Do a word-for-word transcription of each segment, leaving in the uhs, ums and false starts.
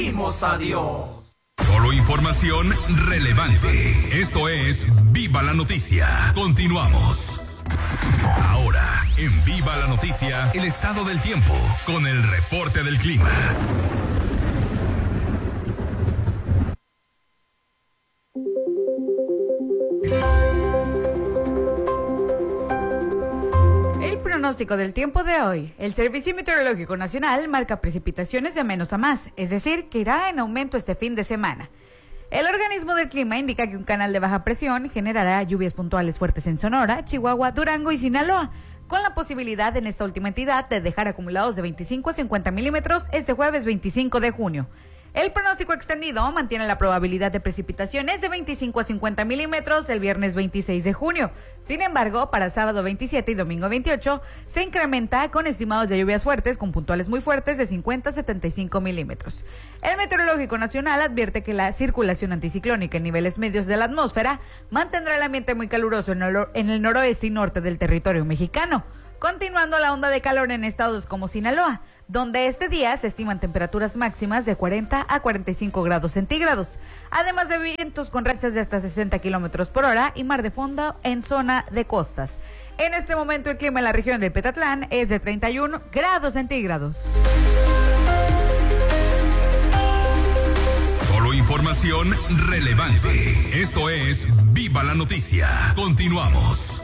Adiós. Solo información relevante. Esto es Viva la Noticia. Continuamos. Ahora, en Viva la Noticia, el estado del tiempo con el reporte del clima. Pronóstico del tiempo de hoy. El Servicio Meteorológico Nacional marca precipitaciones de menos a más, es decir, que irá en aumento este fin de semana. El organismo del clima indica que un canal de baja presión generará lluvias puntuales fuertes en Sonora, Chihuahua, Durango y Sinaloa, con la posibilidad en esta última entidad de dejar acumulados de veinticinco a cincuenta milímetros este jueves veinticinco de junio. El pronóstico extendido mantiene la probabilidad de precipitaciones de veinticinco a cincuenta milímetros el viernes veintiséis de junio. Sin embargo, para sábado veintisiete y domingo veintiocho se incrementa con estimados de lluvias fuertes con puntuales muy fuertes de cincuenta a setenta y cinco milímetros. El Meteorológico Nacional advierte que la circulación anticiclónica en niveles medios de la atmósfera mantendrá el ambiente muy caluroso en el, en el noroeste y norte del territorio mexicano, continuando la onda de calor en estados como Sinaloa, donde este día se estiman temperaturas máximas de cuarenta a cuarenta y cinco grados centígrados, además de vientos con rachas de hasta sesenta kilómetros por hora y mar de fondo en zona de costas. En este momento el clima en la región de Petatlán es de treinta y uno grados centígrados. Solo información relevante. Esto es Viva la Noticia. Continuamos.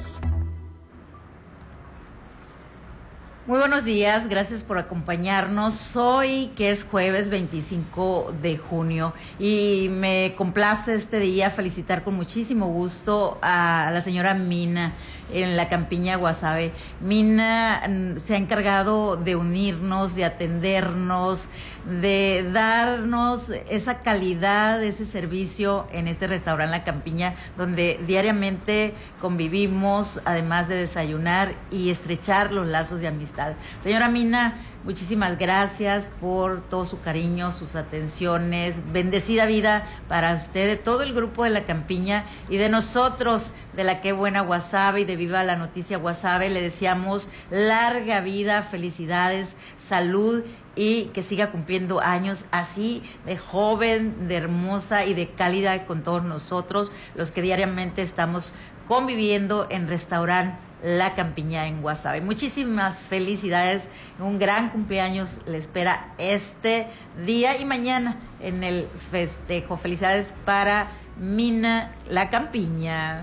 Muy buenos días, gracias por acompañarnos hoy, que es jueves veinticinco de junio, y me complace este día felicitar con muchísimo gusto a la señora Mina en la campiña Guasave. Mina se ha encargado de unirnos, de atendernos, de darnos esa calidad, ese servicio en este restaurante La Campiña, donde diariamente convivimos, además de desayunar y estrechar los lazos de amistad. Señora Mina, muchísimas gracias por todo su cariño, sus atenciones. Bendecida vida para usted, de todo el grupo de La Campiña y de nosotros de la Qué Buena Guasave y de Viva la Noticia Guasave. Le deseamos larga vida, felicidades, salud y que siga cumpliendo años así de joven, de hermosa y de cálida con todos nosotros, los que diariamente estamos conviviendo en restaurante La Campiña en Guasave. Muchísimas felicidades, un gran cumpleaños le espera este día y mañana en el festejo. Felicidades para Mina La Campiña.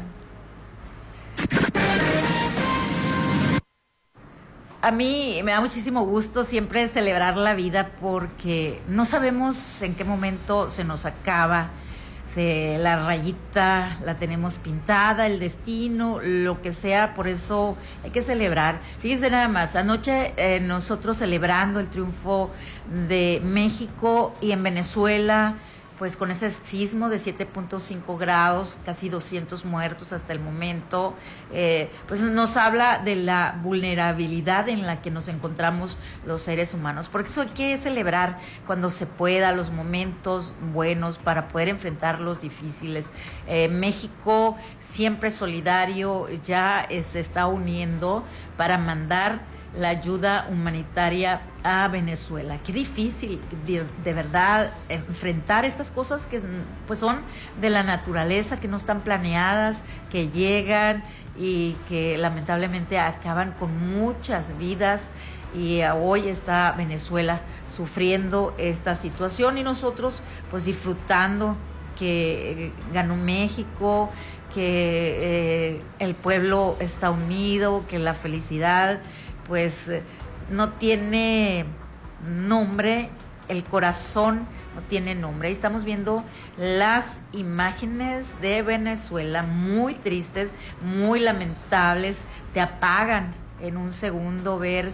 A mí me da muchísimo gusto siempre celebrar la vida porque no sabemos en qué momento se nos acaba. Se, la rayita la tenemos pintada, el destino, lo que sea, por eso hay que celebrar. Fíjense nada más, anoche eh, nosotros celebrando el triunfo de México y en Venezuela, pues con ese sismo de siete punto cinco grados, casi doscientos muertos hasta el momento, eh, pues nos habla de la vulnerabilidad en la que nos encontramos los seres humanos. Por eso hay que celebrar cuando se pueda los momentos buenos para poder enfrentar los difíciles. Eh, México, siempre solidario, ya eh, se está uniendo para mandar la ayuda humanitaria a Venezuela. Qué difícil, de, de verdad, enfrentar estas cosas que pues son de la naturaleza, que no están planeadas, que llegan y que lamentablemente acaban con muchas vidas. Y hoy está Venezuela sufriendo esta situación y nosotros pues disfrutando que ganó México, que eh, el pueblo está unido, que la felicidad pues no tiene nombre, el corazón no tiene nombre. Ahí estamos viendo las imágenes de Venezuela, muy tristes, muy lamentables. Te apagan en un segundo ver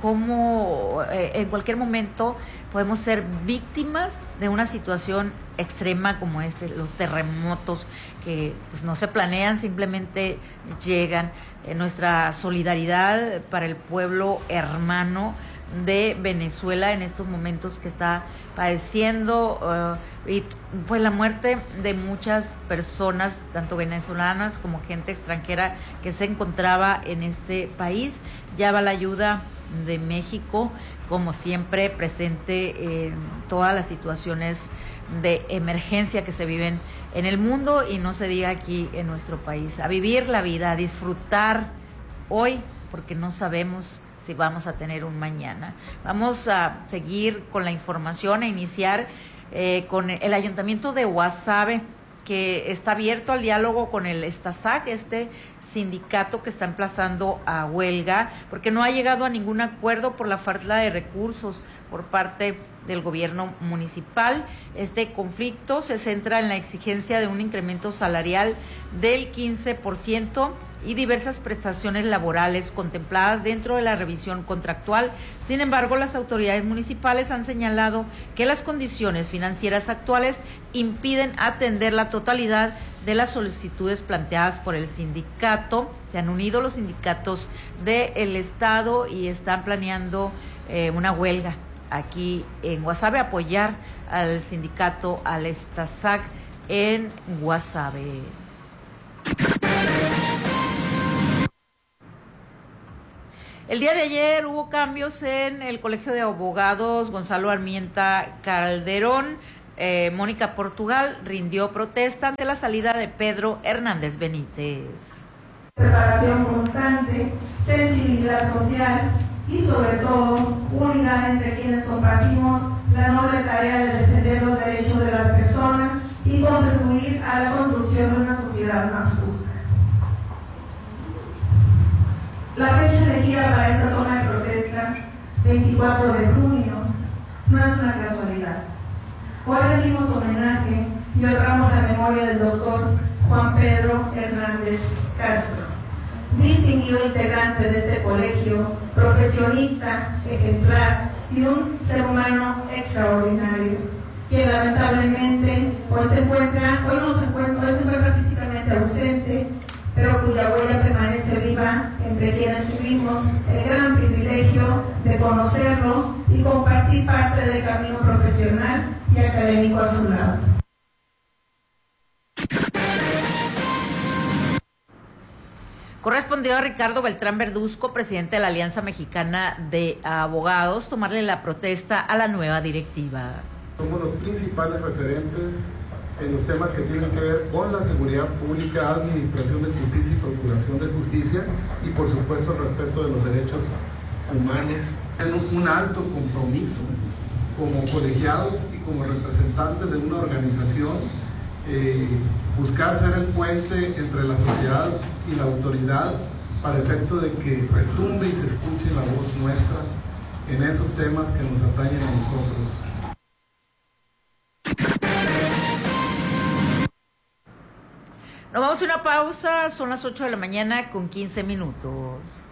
cómo eh, en cualquier momento podemos ser víctimas de una situación extrema como este, los terremotos que pues no se planean, simplemente llegan. Eh, nuestra solidaridad para el pueblo hermano de Venezuela en estos momentos que está padeciendo uh, y pues la muerte de muchas personas, tanto venezolanas como gente extranjera que se encontraba en este país. Ya va la ayuda de México, como siempre presente en todas las situaciones de emergencia que se viven en el mundo y no se diga aquí en nuestro país. A vivir la vida, a disfrutar hoy, porque no sabemos si vamos a tener un mañana. Vamos a seguir con la información, a iniciar eh, con el Ayuntamiento de Guasave, que está abierto al diálogo con el Estasac, este sindicato que está emplazando a huelga, porque no ha llegado a ningún acuerdo por la falta de recursos por parte del gobierno municipal. Este conflicto se centra en la exigencia de un incremento salarial del quince por ciento y diversas prestaciones laborales contempladas dentro de la revisión contractual. Sin embargo, las autoridades municipales han señalado que las condiciones financieras actuales impiden atender la totalidad de las solicitudes planteadas por el sindicato. Se han unido los sindicatos del Estado y están planeando eh, una huelga aquí en Guasave, apoyar al sindicato, al Estasac en Guasave. El día de ayer hubo cambios en el Colegio de Abogados Gonzalo Armienta Calderón. Eh, Mónica Portugal rindió protesta ante la salida de Pedro Hernández Benítez. Preparación constante, sensibilidad social y sobre todo unidad entre quienes compartimos la noble tarea de defender los derechos de las personas y contribuir a la construcción de una sociedad más justa. La fecha elegida para esta toma de protesta, veinticuatro de junio, no es una casualidad. Hoy rendimos homenaje y honramos la memoria del doctor Juan Pedro Hernández Castro, distinguido integrante de este colegio, profesionista, ejemplar y un ser humano extraordinario, que lamentablemente hoy se encuentra, hoy no se encuentra, hoy se encuentra físicamente ausente, pero cuya huella permanece viva entre quienes tuvimos el gran privilegio de conocerlo y compartir parte del camino profesional y académico a su lado. Correspondió a Ricardo Beltrán Verduzco, presidente de la Alianza Mexicana de Abogados, tomarle la protesta a la nueva directiva. Somos los principales referentes en los temas que tienen que ver con la seguridad pública, administración de justicia y procuración de justicia y por supuesto el respeto de los derechos humanos. En un alto compromiso como colegiados y como representantes de una organización, eh, buscar ser el puente entre la sociedad y la autoridad para efecto de que retumbe y se escuche la voz nuestra en esos temas que nos atañen a nosotros. Nos vamos a una pausa, son las ocho de la mañana con quince minutos.